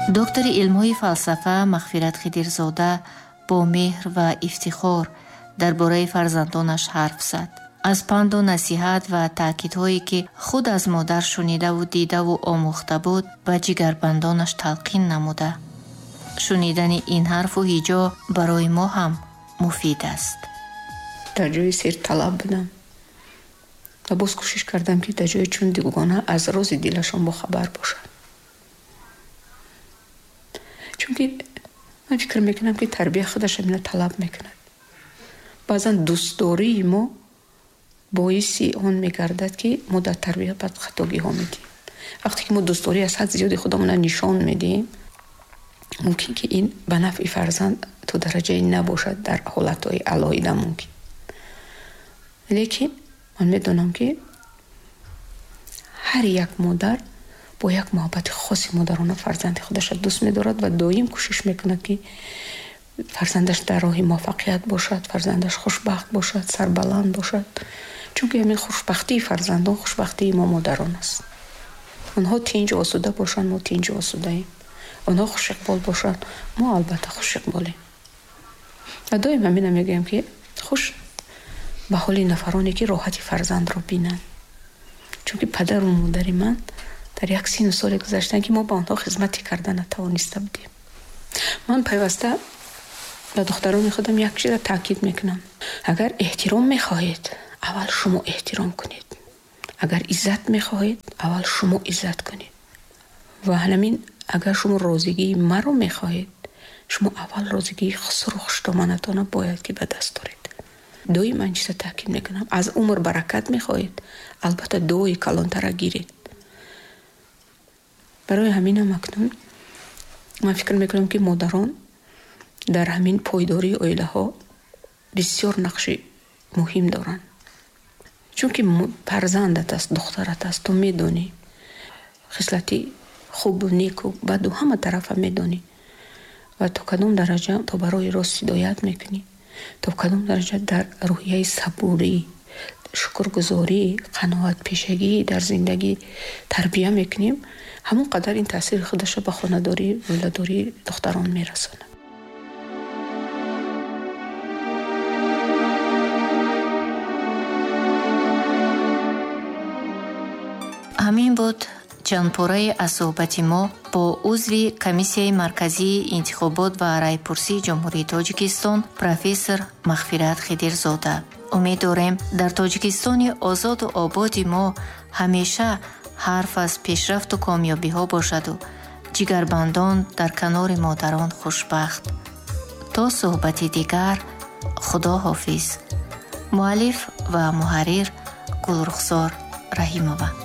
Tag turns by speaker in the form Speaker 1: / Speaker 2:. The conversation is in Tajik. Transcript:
Speaker 1: доктори илмҳои фалсафа мағфират хидирзода бо меҳр ва ифтихор дар бораи фарзандонаш ҳарф зад. аз панду насиҳат ва таъкидҳое ки худ аз модар шунидаву дидаву омӯхта буд ба ҷигарбандонаш талқин намуда. шунидани ин ҳарфу ҳиҷо барои мо ҳам муфид аст.
Speaker 2: дар ҷои серталаб будам ва боз кӯшиш кардам ки дар ҷои чун дугона аз рози дилашон бохабар бошам. чунки ман фикр мекунам ки тарбия худашам ина талаб мекунад. баъзан дӯстдории мо боиси он мегардад ки мо дар тарбия бад хатогиҳо медиҳем. вақте ки мо дӯстдорӣ аз ҳад зиёди худамона нишон медиҳем, мумкин ки ин ба нафъи фарзанд то дараҷае набошад, дар ҳолатҳои алоҳида мумкин. лекин ман медонам ки ҳар як модар бо як муҳаббати хоси модарона фарзанди худашро дӯст медорад ва доим кӯшиш мекунад ки фарзандаш дар роҳи муваффақият бошад, фарзандаш хушбахт бошад, сарбаланд бошад. чунки ҳамин хушбахтии фарзандон хушбахтии мо модарон аст. онҳо тинҷ осуда бошанд, мо тинҷ осудаем. онҳо хушиқбол бошанд, мо албатта хушиқболем. ва доим ҳамина мегӯям ки хуш ба ҳоли нафароне ки роҳати фарзандро бинанд. чунки падару модари ман дар як сину соли гузаштанд ки мо ба онҳо хизмати карда натавониста будем. ман пайваста ба духтарони худам як чизро таъкид мекунам. агар эҳтиром мехоҳед, аввал шумо эҳтиром кунед. агар иззат мехоҳед, аввал шумо иззат кунед. ва ҳамин агар шумо розигии маро мехоҳед, шумо аввал розигии хусру хуштоманатона бояд ки ба даст оред. доим ман чизро таъкид мекунам. аз умр баракат мехоҳед, албатта дуои калонтара гиред. барои ҳаминам акнун ман фикр мекунам ки модарон дар ҳамин пойдории оилаҳо бисёр нақши муҳим доранд. чунки фарзандат аст, духтарат аст, ту медонӣ хислати хубу неку баду ҳама тарафа медонӣ ва то кадом дараҷа то барои рост ҳидоят мекунӣ, то кадом дараҷа дар рӯҳияи сабурӣ, шукргузорӣ, қаноатпешагӣ дар зиндагӣ тарбия мекунем, ҳамон қадар ин таъсири худашро ба хонадорӣ, оиладории духтарон мерасонад.
Speaker 1: ҳамин буд чандпораи аз суҳбати мо бо узви комиссияи марказии интихобот ва райпурсии ҷумҳурии тоҷикистон профессор мағфират хидирзода. умед дорем дар тоҷикистони озоду ободи мо ҳамеша ҳарф аз пешрафту комёбиҳо бошаду ҷигарбандон дар канори модарон хушбахт. то суҳбати дигар, худо ҳофиз. муаллиф ва муҳаррир Гулрухзор Раҳимова.